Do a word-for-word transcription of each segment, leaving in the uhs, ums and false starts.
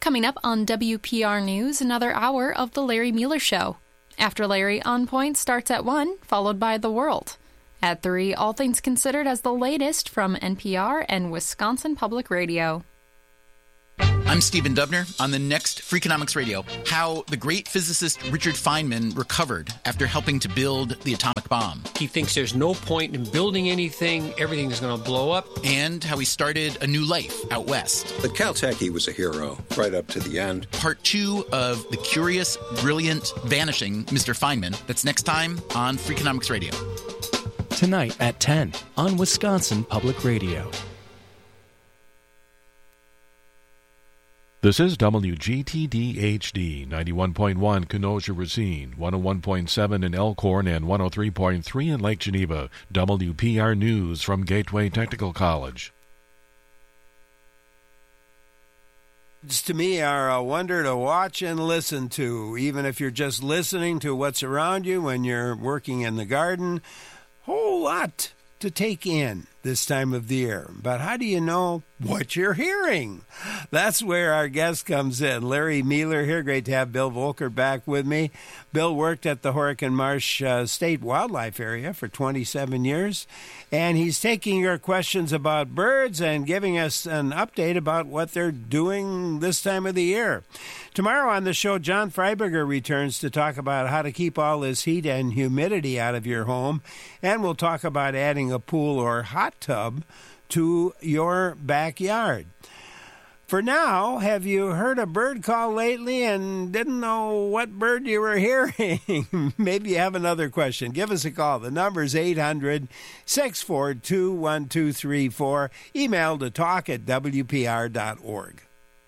Coming up on W P R News, another hour of The Larry Mueller Show. After Larry, On Point starts at one, followed by The World. At three, All Things Considered as the latest from N P R and Wisconsin Public Radio. I'm Stephen Dubner. On the next Freakonomics Radio, how the great physicist Richard Feynman recovered after helping to build the atomic bomb. He thinks there's no point in building anything, everything is going to blow up. And how he started a new life out west. At Caltech, he was a hero, right up to the end. Part two of the curious, brilliant, vanishing Mister Feynman. That's next time on Freakonomics Radio. Tonight at ten on Wisconsin Public Radio. This is W G T D H D, ninety-one point one Kenosha Racine, one oh one point seven in Elkhorn, and one oh three point three in Lake Geneva. W P R News from Gateway Technical College. To me, are a wonder to watch and listen to, even if you're just listening to what's around you when you're working in the garden. Whole lot to take in this time of the year. But how do you know what you're hearing? That's where our guest comes in. Larry Mueller here. Great to have Bill Volker back with me. Bill worked at the Horicon Marsh uh, State Wildlife Area for twenty-seven years, and he's taking your questions about birds and giving us an update about what they're doing this time of the year. Tomorrow on the show, John Freiberger returns to talk about how to keep all this heat and humidity out of your home, and we'll talk about adding a pool or hot tub to your backyard. For now, have you heard a bird call lately and didn't know what bird you were hearing? Maybe you have another question. Give us a call. The number is eight hundred, six four two, one two three four. Email to talk at w p r dot org.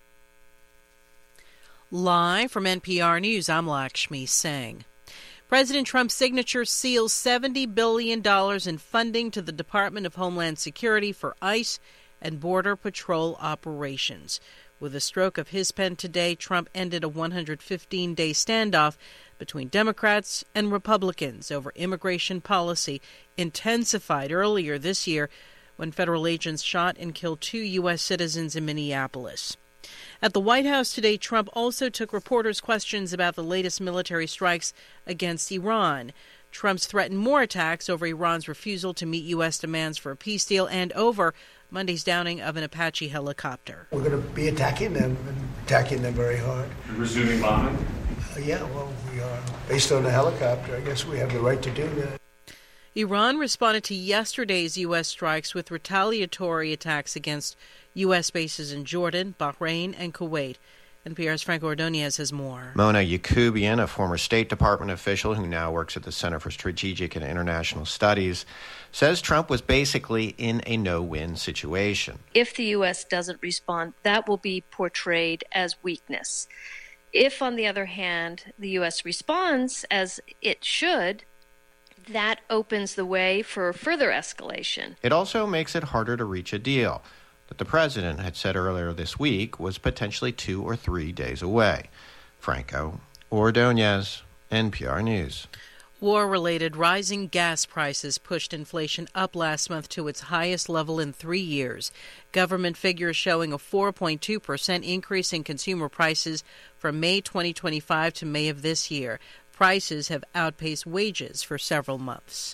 Live from N P R News, I'm Lakshmi Singh. President Trump's signature seals seventy billion dollars in funding to the Department of Homeland Security for ICE and Border Patrol operations. With a stroke of his pen today, Trump ended a one hundred fifteen day standoff between Democrats and Republicans over immigration policy, intensified earlier this year when federal agents shot and killed two U S citizens in Minneapolis. At the White House today, Trump also took reporters' questions about the latest military strikes against Iran. Trump's threatened more attacks over Iran's refusal to meet U S demands for a peace deal and over Monday's downing of an Apache helicopter. We're going to be attacking them and attacking them very hard. You're resuming bombing? Uh, yeah, well, we are. Based on the helicopter, I guess we have the right to do that. Iran responded to yesterday's U S strikes with retaliatory attacks against U S bases in Jordan, Bahrain, and Kuwait. N P R's Franco Ordonez has more. Mona Yacoubian, a former State Department official who now works at the Center for Strategic and International Studies, says Trump was basically in a no-win situation. If the U S doesn't respond, that will be portrayed as weakness. If, on the other hand, the U S responds as it should, that opens the way for further escalation. It also makes it harder to reach a deal that the president had said earlier this week was potentially two or three days away. Franco Ordonez, N P R News. War-related rising gas prices pushed inflation up last month to its highest level in three years. Government figures showing a four point two percent increase in consumer prices from May twenty twenty-five to May of this year. Prices have outpaced wages for several months.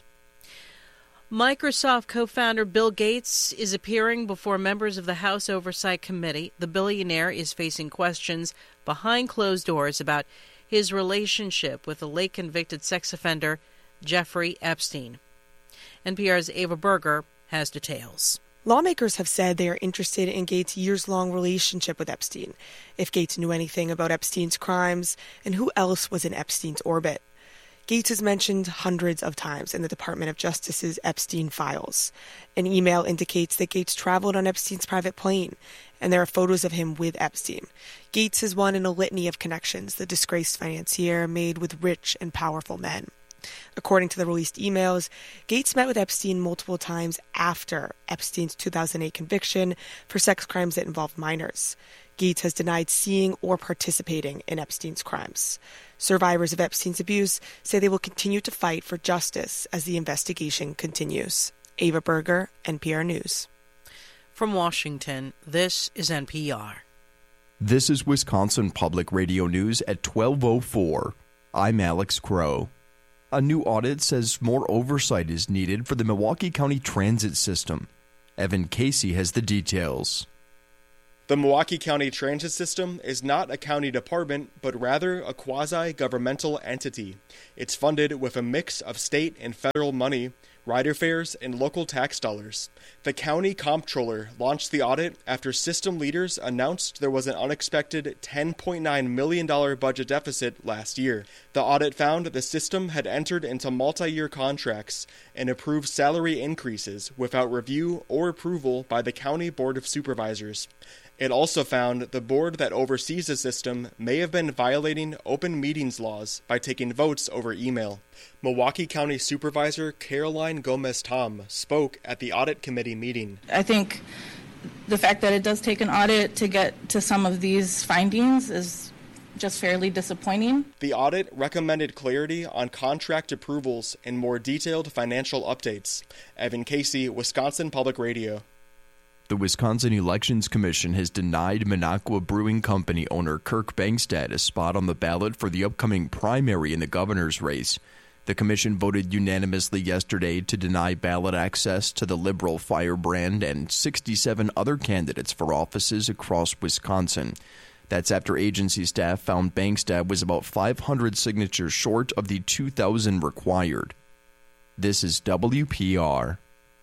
Microsoft co-founder Bill Gates is appearing before members of the House Oversight Committee. The billionaire is facing questions behind closed doors about his relationship with the late convicted sex offender Jeffrey Epstein. N P R's Ava Berger has details. Lawmakers have said they are interested in Gates' years-long relationship with Epstein, if Gates knew anything about Epstein's crimes, and who else was in Epstein's orbit. Gates is mentioned hundreds of times in the Department of Justice's Epstein files. An email indicates that Gates traveled on Epstein's private plane, and there are photos of him with Epstein. Gates is one in a litany of connections the disgraced financier made with rich and powerful men. According to the released emails, Gates met with Epstein multiple times after Epstein's two thousand eight conviction for sex crimes that involved minors. Gates has denied seeing or participating in Epstein's crimes. Survivors of Epstein's abuse say they will continue to fight for justice as the investigation continues. Ava Berger, N P R News. From Washington, this is N P R. This is Wisconsin Public Radio News at twelve oh four. I'm Alex Crow. A new audit says more oversight is needed for the Milwaukee County Transit System. Evan Casey has the details. The Milwaukee County Transit System is not a county department, but rather a quasi-governmental entity. It's funded with a mix of state and federal money, rider fares, and local tax dollars. The county comptroller launched the audit after system leaders announced there was an unexpected ten point nine million dollars budget deficit last year. The audit found the system had entered into multi-year contracts and approved salary increases without review or approval by the County Board of Supervisors. It also found the board that oversees the system may have been violating open meetings laws by taking votes over email. Milwaukee County Supervisor Caroline Gomez-Tom spoke at the audit committee meeting. I think the fact that it does take an audit to get to some of these findings is just fairly disappointing. The audit recommended clarity on contract approvals and more detailed financial updates. Evan Casey, Wisconsin Public Radio. The Wisconsin Elections Commission has denied Minocqua Brewing Company owner Kirk Bangstad a spot on the ballot for the upcoming primary in the governor's race. The commission voted unanimously yesterday to deny ballot access to the Liberal Firebrand and sixty-seven other candidates for offices across Wisconsin. That's after agency staff found Bangstad was about five hundred signatures short of the two thousand required. This is W P R.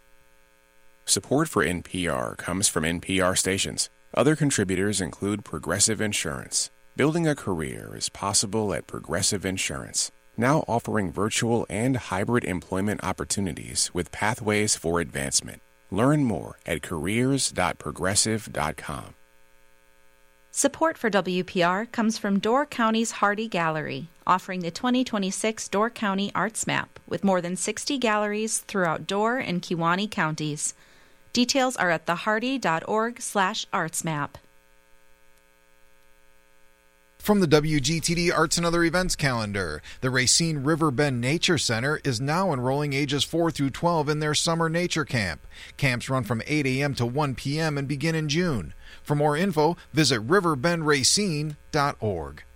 Support for N P R comes from N P R stations. Other contributors include Progressive Insurance. Building a career is possible at Progressive Insurance, now offering virtual and hybrid employment opportunities with pathways for advancement. Learn more at careers dot progressive dot com. Support for W P R comes from Door County's Hardy Gallery, offering the twenty twenty-six Door County Arts Map with more than sixty galleries throughout Door and Kewaunee counties. Details are at the hardy dot org slash arts map. From the W G T D Arts and Other Events calendar, the Racine River Bend Nature Center is now enrolling ages four through twelve in their summer nature camp. Camps run from eight a.m. to one p.m. and begin in June. For more info, visit river bend racine dot org.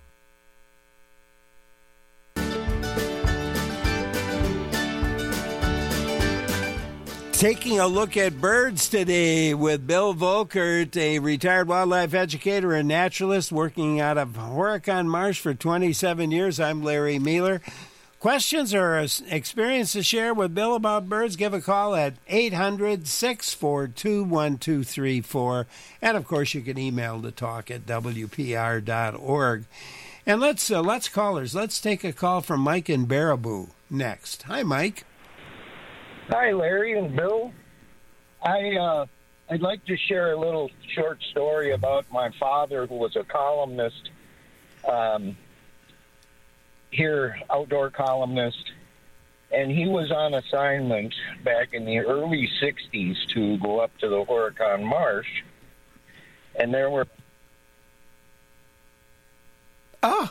Taking a look at birds today with Bill Volkert, a retired wildlife educator and naturalist working out of Horicon Marsh for twenty-seven years. I'm Larry Mueller. Questions or experience to share with Bill about birds, give a call at eight hundred, six four two, one two three four. And, of course, you can email the talk at w p r dot org. And let's, uh, let's callers. Let's take a call from Mike in Baraboo next. Hi, Mike. Hi, Larry and Bill. I, uh, I'd like to share a little short story about my father, who was a columnist um, here, outdoor columnist, and he was on assignment back in the early sixties to go up to the Horicon Marsh, and there were... Oh,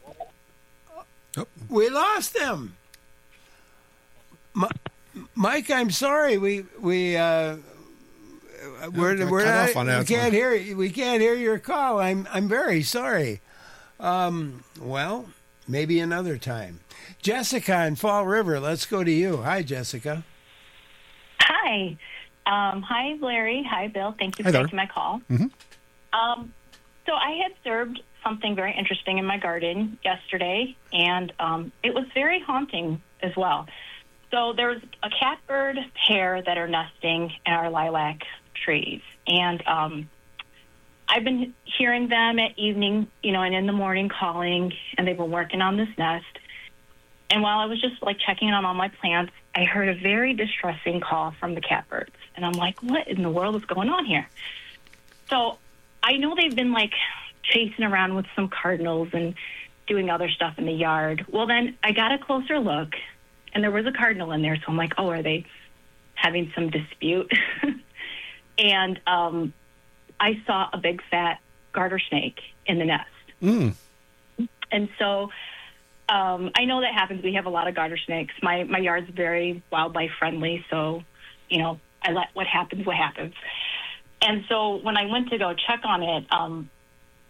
we lost him. My... Mike, I'm sorry. We we uh, we're, yeah, we're not, on we that can't one. hear we can't hear your call. I'm I'm very sorry. Um, well, maybe another time. Jessica in Fall River. Let's go to you. Hi, Jessica. Hi, um, hi, Larry. Hi, Bill. Thank you Hi for there. taking my call. Mm-hmm. Um, so I had observed something very interesting in my garden yesterday, and um, it was very haunting as well. So there's a catbird pair that are nesting in our lilac trees. And um, I've been hearing them at evening, you know, and in the morning calling, and they've been working on this nest. And while I was just, like, checking on all my plants, I heard a very distressing call from the catbirds. And I'm like, what in the world is going on here? So I know they've been, like, chasing around with some cardinals and doing other stuff in the yard. Well, then I got a closer look, and there was a cardinal in there, so I'm like, oh, are they having some dispute? and um, I saw a big, fat garter snake in the nest. Mm. And so um, I know that happens. We have a lot of garter snakes. My, my yard's very wildlife friendly, so, you know, I let what happens, what happens. And so when I went to go check on it, um,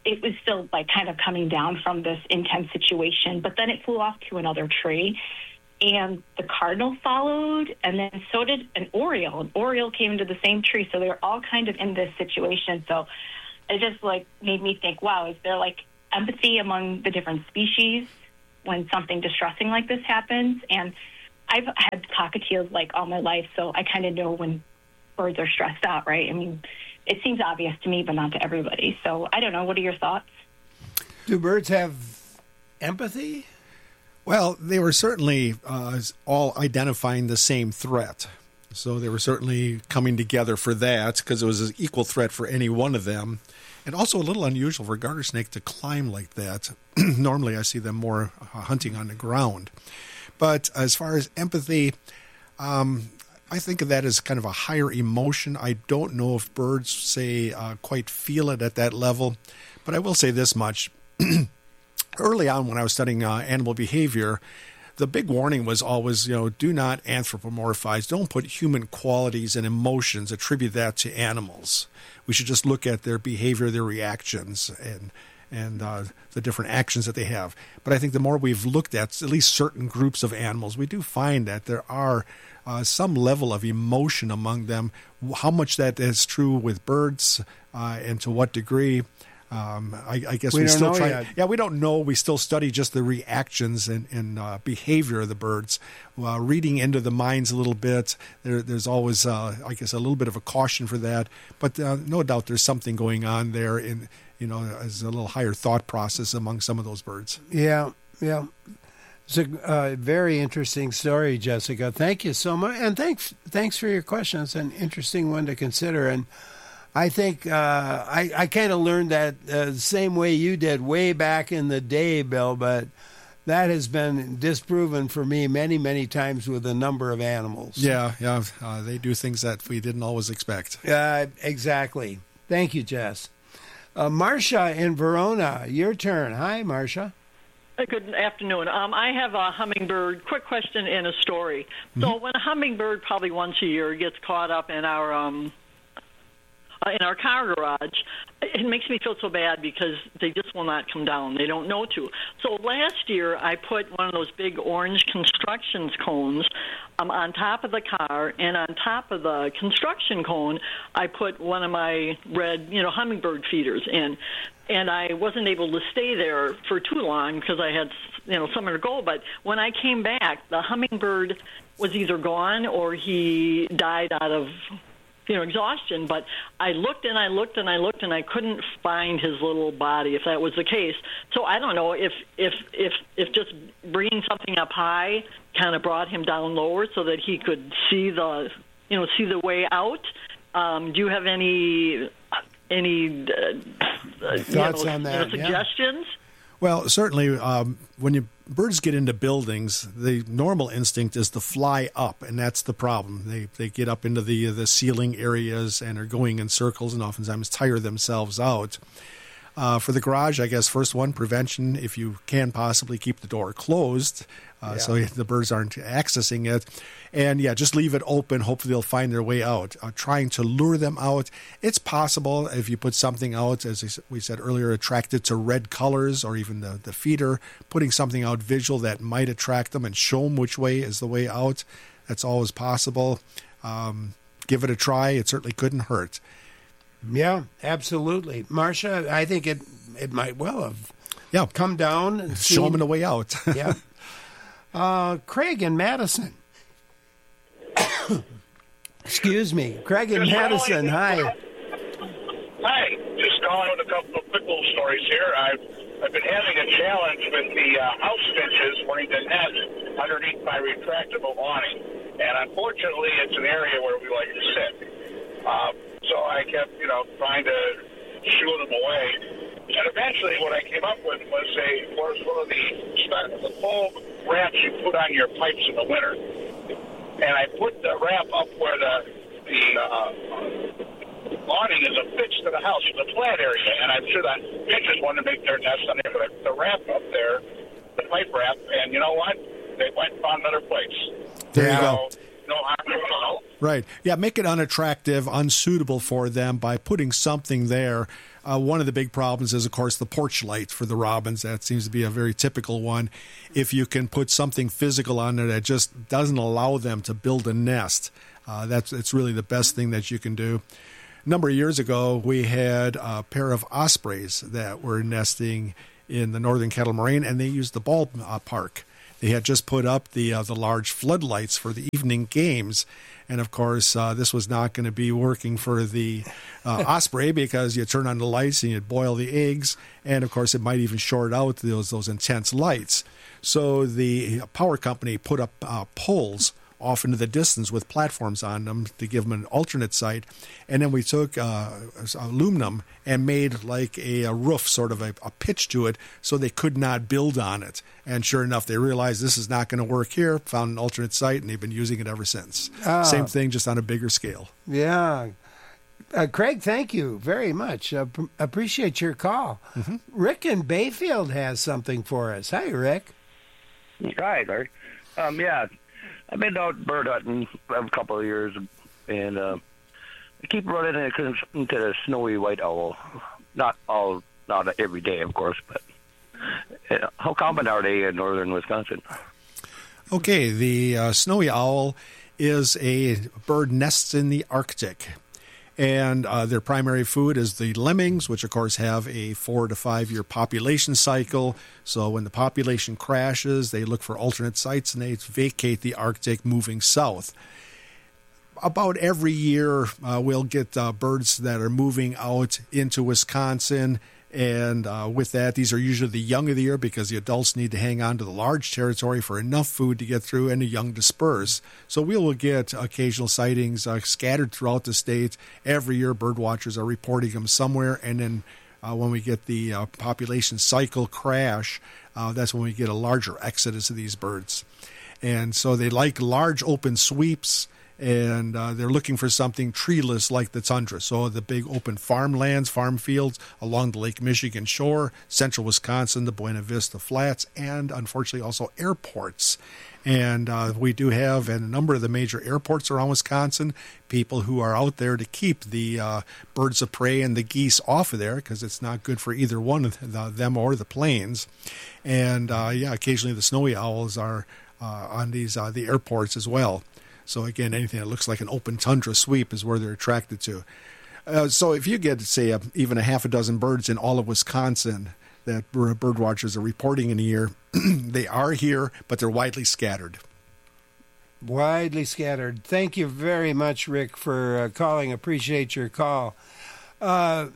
it was still like kind of coming down from this intense situation, but then it flew off to another tree. And the cardinal followed, and then so did an oriole. An oriole came into the same tree, so they were all kind of in this situation. So it just like made me think, wow, is there like empathy among the different species when something distressing like this happens? And I've had cockatiels like all my life, so I kind of know when birds are stressed out, right? I mean, it seems obvious to me, but not to everybody. So I don't know. What are your thoughts? Do birds have empathy? Well, they were certainly uh, all identifying the same threat. So they were certainly coming together for that because it was an equal threat for any one of them. And also a little unusual for a garter snake to climb like that. Normally I see them more uh, hunting on the ground. But as far as empathy, um, I think of that as kind of a higher emotion. I don't know if birds, say, uh, quite feel it at that level. But I will say this much. Early on when I was studying uh, animal behavior, the big warning was always, you know, do not anthropomorphize. Don't put human qualities and emotions, attribute that to animals. We should just look at their behavior, their reactions, and and uh, the different actions that they have. But I think the more we've looked at at least certain groups of animals, we do find that there are uh, some level of emotion among them. How much that is true with birds uh, and to what degree, Um, I, I guess we, we don't still know try. Yet. Yeah, we don't know. We still study just the reactions and, and uh, behavior of the birds. Uh, reading into the minds a little bit. There, there's always, uh, I guess, a little bit of a caution for that. But uh, no doubt, there's something going on there. In you know, as a little higher thought process among some of those birds. Yeah, yeah. It's a uh, very interesting story, Jessica. Thank you so much, and thanks, thanks for your question. It's an interesting one to consider, and. I think uh, I, I kind of learned that uh, the same way you did way back in the day, Bill, but that has been disproven for me many, many times with a number of animals. Yeah, yeah, uh, they do things that we didn't always expect. Uh, exactly. Thank you, Jess. Uh, Marcia in Verona, your turn. Hi, Marcia. Good afternoon. Um, I have a hummingbird. Quick question and a story. Mm-hmm. So when a hummingbird probably once a year gets caught up in our um, in our car garage, it makes me feel so bad because they just will not come down. They don't know to. So last year, I put one of those big orange construction cones um, on top of the car, and on top of the construction cone, I put one of my red, you know, hummingbird feeders in. And I wasn't able to stay there for too long because I had, you know, somewhere to go. But when I came back, the hummingbird was either gone or he died out of, you know, exhaustion. But I looked and I looked and I looked and I couldn't find his little body, if that was the case. So I don't know if if if, if just bringing something up high kind of brought him down lower so that he could see the, you know, see the way out. Um, do you have any any uh, thoughts you know, on that? You know, suggestions? Yeah. Well, certainly, um, when you birds get into buildings, the normal instinct is to fly up, and that's the problem. They they get up into the the ceiling areas and are going in circles, and oftentimes tire themselves out. Uh, for the garage, I guess first one, prevention. If you can possibly keep the door closed, uh, yeah. so the birds aren't accessing it, and yeah, just leave it open. Hopefully, they'll find their way out. Uh, trying to lure them out, it's possible if you put something out, as we said earlier, attracted to red colors or even the the feeder. Putting something out visual that might attract them and show them which way is the way out. That's always possible. Um, give it a try. It certainly couldn't hurt. Yeah, absolutely. Marcia, I think it it might well have yeah. come down and show them the way out. yeah. Uh, Craig in Madison. Excuse me. Craig in Madison, hi. Hi. Just calling with a couple of quick little stories here. I've, I've been having a challenge with the uh, house finches wanting to nest underneath my retractable awning. And unfortunately, it's an area where we like to sit. Uh, So I kept, you know, trying to shoo them away. And eventually what I came up with was a was one of the, the foam wraps you put on your pipes in the winter. And I put the wrap up where the, the uh, awning is affixed to the house. It's a flat area. And I'm sure that finches want to make their nest on there. But the wrap up there, the pipe wrap, and you know what? They went and found another place. There you so, go. no harm, no foul. Right. Yeah, make it unattractive, unsuitable for them by putting something there. Uh, one of the big problems is, of course, the porch light for the robins. That seems to be a very typical one. If you can put something physical on there that just doesn't allow them to build a nest, uh, that's it's really the best thing that you can do. A number of years ago, we had a pair of ospreys that were nesting in the northern Kettle Moraine, and they used the ballpark. They had just put up the uh, the large floodlights for the evening games. And, of course, uh, this was not going to be working for the uh, osprey because you turn on the lights and you boil the eggs. And, of course, it might even short out those, those intense lights. So the power company put up uh, poles off into the distance with platforms on them to give them an alternate site. And then we took uh, aluminum and made like a, a roof, sort of a, a pitch to it, so they could not build on it. And sure enough, they realized this is not going to work here, found an alternate site, and they've been using it ever since. Ah. Same thing, just on a bigger scale. Yeah. Uh, Craig, thank you very much. Uh, p- appreciate your call. Mm-hmm. Rick in Bayfield has something for us. Hi, Rick. Hi, Larry. Um, yeah, I've been out bird hunting for a couple of years, and uh, I keep running into the snowy white owl. Not all, not every day, of course, but uh, how common are they in northern Wisconsin? Okay, the uh, snowy owl is a bird nests in the Arctic. And uh, their primary food is the lemmings, which, of course, have a four to five year population cycle. So when the population crashes, they look for alternate sites and they vacate the Arctic, moving south. About every year, uh, we'll get uh, birds that are moving out into Wisconsin. And uh, with that, these are usually the young of the year because the adults need to hang on to the large territory for enough food to get through, and the young disperse. So we will get occasional sightings uh, scattered throughout the state. Every year, bird watchers are reporting them somewhere. And then uh, when we get the uh, population cycle crash, uh, that's when we get a larger exodus of these birds. And so they like large open sweeps. And uh, they're looking for something treeless like the tundra. So the big open farmlands, farm fields along the Lake Michigan shore, central Wisconsin, the Buena Vista Flats, and unfortunately also airports. And uh, we do have at a number of the major airports around Wisconsin people who are out there to keep the uh, birds of prey and the geese off of there because it's not good for either one of the, them or the planes. And uh, yeah, occasionally the snowy owls are uh, on these uh, the airports as well. So, again, anything that looks like an open tundra sweep is where they're attracted to. Uh, so if you get, say, a, even a half a dozen birds in all of Wisconsin that bird watchers are reporting in a year, they are here, but they're widely scattered. Widely scattered. Thank you very much, Rick, for uh, calling. Appreciate your call. Uh,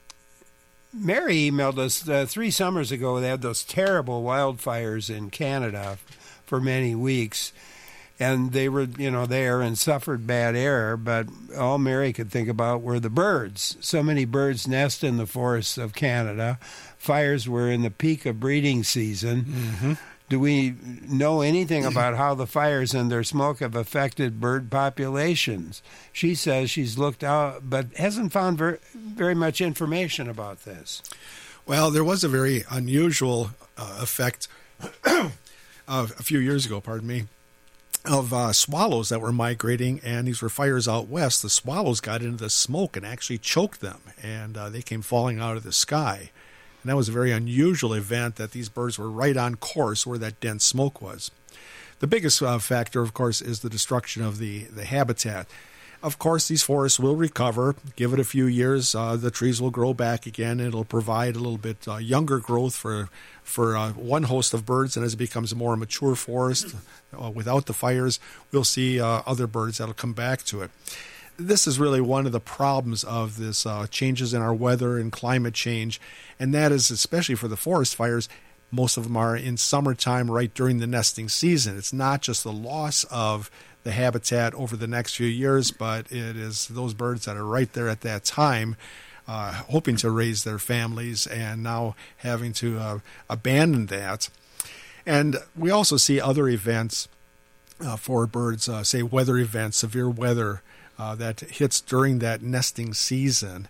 Mary emailed us uh, three summers ago. They had those terrible wildfires in Canada for many weeks. And they were, you know, there and suffered bad air, but all Mary could think about were the birds. So many birds nest in the forests of Canada. Fires were in the peak of breeding season. Mm-hmm. Do we know anything about how the fires and their smoke have affected bird populations? She says she's looked out, but hasn't found very, very much information about this. Well, there was a very unusual uh, effect uh, a few years ago, pardon me, of uh, swallows that were migrating, and these were fires out west. The swallows got into the smoke and actually choked them, and uh, they came falling out of the sky. And that was a very unusual event that these birds were right on course where that dense smoke was. The biggest uh, factor, of course, is the destruction of the, the habitat. Of course, these forests will recover. Give it a few years, uh, the trees will grow back again. It'll provide a little bit uh, younger growth for for uh, one host of birds, and as it becomes a more mature forest uh, without the fires, we'll see uh, other birds that'll come back to it. This is really one of the problems of this uh, changes in our weather and climate change, and that is especially for the forest fires. Most of them are in summertime, right during the nesting season. It's not just the loss of the habitat over the next few years, but it is those birds that are right there at that time, uh, hoping to raise their families and now having to uh, abandon that. And we also see other events uh, for birds, uh, say weather events, severe weather uh, that hits during that nesting season.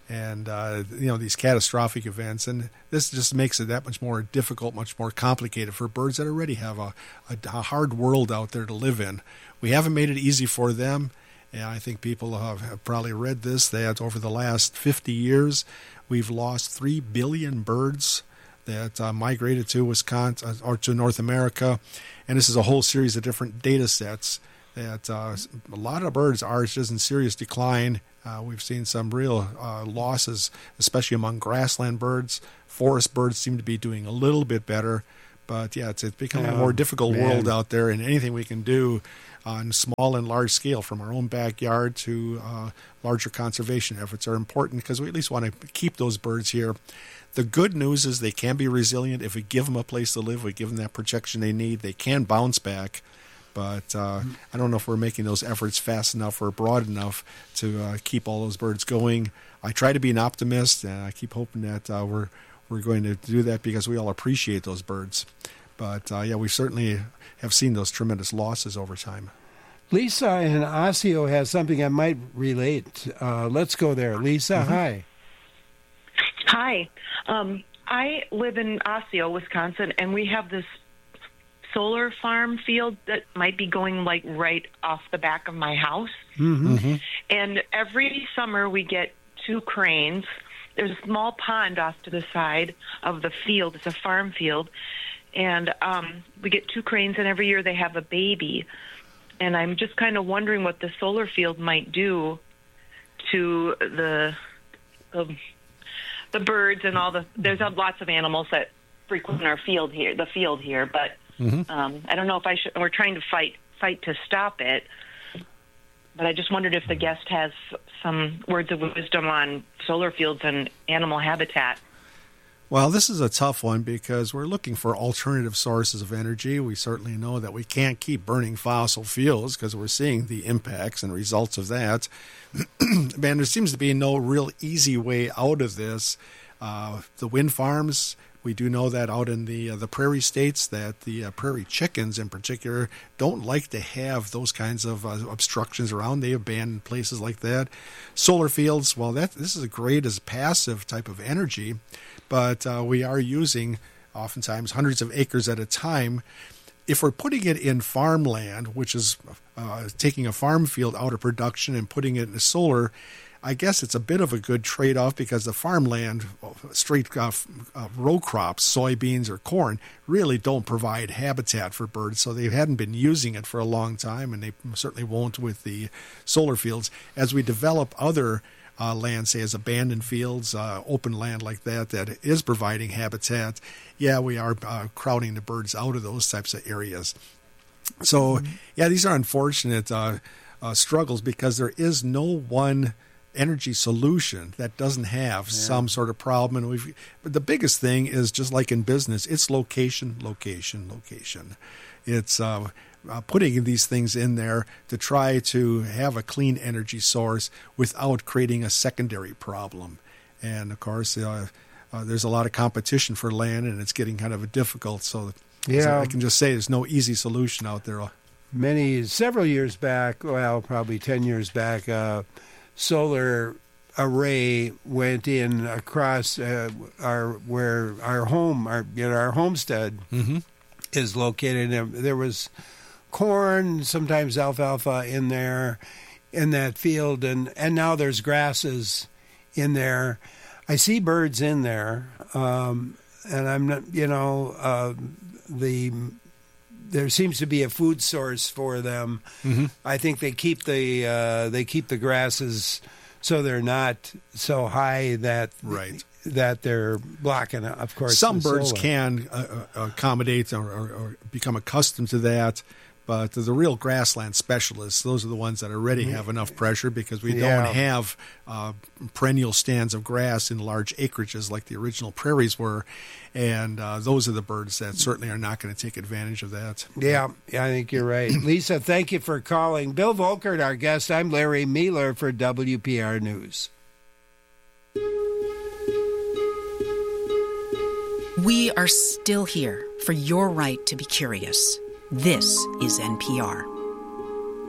and uh, you know, these catastrophic events, and this just makes it that much more difficult, much more complicated for birds that already have a, a, a hard world out there to live in. We haven't made it easy for them, and I think people have, have probably read this, that over the last fifty years, we've lost three billion birds that uh, migrated to Wisconsin or to North America, and this is a whole series of different data sets that uh, a lot of birds are just in serious decline. Uh, we've seen some real uh, losses, especially among grassland birds. Forest birds seem to be doing a little bit better, but yeah, it's, it's becoming Oh, a more difficult man. world out there, and anything we can do on small and large scale, from our own backyard to uh, larger conservation efforts, are important because we at least want to keep those birds here. The good news is they can be resilient. If we give them a place to live, we give them that protection they need, they can bounce back. But uh, I don't know if we're making those efforts fast enough or broad enough to uh, keep all those birds going. I try to be an optimist, and I keep hoping that uh, we're we're going to do that because we all appreciate those birds. But uh, yeah, we certainly have seen those tremendous losses over time. Lisa in Osseo has something I might relate. Uh, let's go there. Lisa, Mm-hmm. hi. Hi. Um, I live in Osseo, Wisconsin, and we have this solar farm field that might be going like right off the back of my house. Mm-hmm. And every summer we get two cranes. There's a small pond off to the side of the field. It's a farm field. And um, we get two cranes, and every year they have a baby. And I'm just kind of wondering what the solar field might do to the the, the birds and all the. There's lots of animals that frequent our field here, the field here. But Mm-hmm. um, I don't know if I should. We're trying to fight fight to stop it. But I just wondered if the guest has some words of wisdom on solar fields and animal habitat. Well, this is a tough one because we're looking for alternative sources of energy. We certainly know that we can't keep burning fossil fuels because we're seeing the impacts and results of that. Man, there seems to be no real easy way out of this. Uh, the wind farms, we do know that out in the uh, the prairie states that the uh, prairie chickens in particular don't like to have those kinds of uh, obstructions around. They abandon places like that. Solar fields, well, that this is great as passive type of energy, but uh, we are using oftentimes hundreds of acres at a time. If we're putting it in farmland, which is uh, taking a farm field out of production and putting it into solar, I guess it's a bit of a good trade-off because the farmland, straight uh, uh, row crops, soybeans or corn, really don't provide habitat for birds. So they hadn't been using it for a long time, and they certainly won't with the solar fields. As we develop other uh, land, say as abandoned fields, uh, open land like that, that is providing habitat, yeah, we are uh, crowding the birds out of those types of areas. So, yeah, these are unfortunate uh, uh, struggles because there is no one energy solution that doesn't have yeah. some sort of problem. And we've, but the biggest thing is just like in business, it's location, location, location. It's uh, uh, putting these things in there to try to have a clean energy source without creating a secondary problem. And of course, uh, uh, there's a lot of competition for land, and it's getting kind of difficult. So, yeah. so I can just say there's no easy solution out there. Many, several years back, well, probably ten years back, uh, solar array went in across uh, our where our home, our you know, our homestead mm-hmm. is located. There was corn, sometimes alfalfa in there, in that field, and, and now there's grasses in there. I see birds in there, um, and I'm not, you know, uh, the. There seems to be a food source for them. Mm-hmm. I think they keep the uh, they keep the grasses so they're not so high that right. that they're blocking. Of course, some the birds solar. can uh, accommodate or, or, or become accustomed to that. But the real grassland specialists, those are the ones that already have enough pressure because we Yeah. don't have uh, perennial stands of grass in large acreages like the original prairies were. And uh, those are the birds that certainly are not going to take advantage of that. Yeah, yeah, I think you're right. Lisa, thank you for calling. Bill Volkert, our guest. I'm Larry Mueller for W P R News. We are still here for your right to be curious. This is N P R.